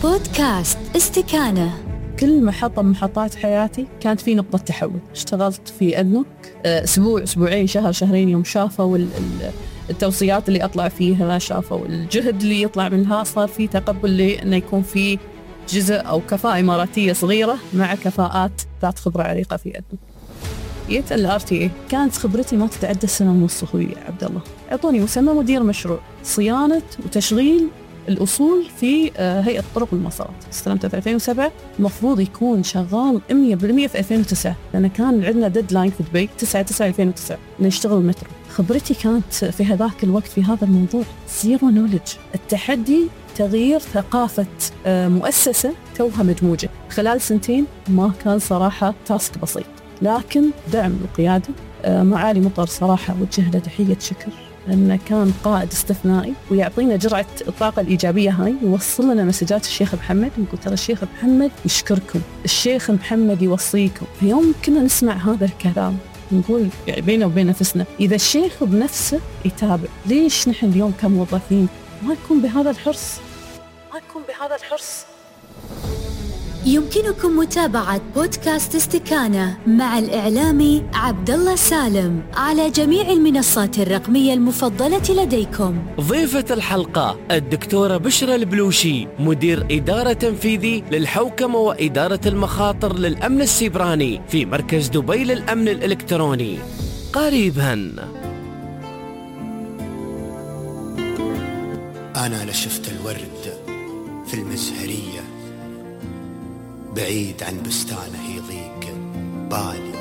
بودكاست استكانة. كل محطة من محطات حياتي كانت في نقطة تحول. اشتغلت في أدنوك أسبوع أسبوعين شهر شهرين، يوم شافوا التوصيات اللي أطلع فيها، شافوا الجهد اللي يطلع منها، صار في تقبل لأنه يكون في جزء أو كفاءة إماراتية صغيرة مع كفاءات ذات خبرة عريقة في أدنوك. جيت الRTA كانت خبرتي ما تتعدى سنة ونص. أخوي عبد الله أعطوني مسمى مدير مشروع صيانة وتشغيل الأصول في هيئة طرق والمسارات. استلمته في 2007، المفروض يكون شغال 100% في 2009، لأن كان عندنا ديدلاين في دبي 9/9/2009 نشتغل المترو. خبرتي كانت في هذاك الوقت في هذا الموضوع زيرو نوليدج. التحدي تغيير ثقافة مؤسسة توها مدموجة خلال سنتين ما كان صراحة تاسك بسيط، لكن دعم القيادة معالي مطر صراحة وجه له تحية شكر، لأنه كان قائد استثنائي ويعطينا جرعة الطاقة الإيجابية هاي، ويوصل لنا مسجات الشيخ محمد ويقول ترى الشيخ محمد يشكركم، الشيخ محمد يوصيكم. في يوم كنا نسمع هذا الكلام نقول يعني بيننا وبين نفسنا إذا الشيخ بنفسه يتابع، ليش نحن اليوم كموظفين ما نكون بهذا الحرص؟ يمكنكم متابعة بودكاست استكانة مع الإعلامي عبد الله سالم على جميع المنصات الرقمية المفضلة لديكم. ضيفة الحلقة الدكتورة بشرى البلوشي، مدير إدارة تنفيذي للحوكمة وإدارة المخاطر للأمن السيبراني في مركز دبي للأمن الإلكتروني. قريباً. أنا لشفت الورد في المزهرية، بعيد عن بستانه يضيق بالي.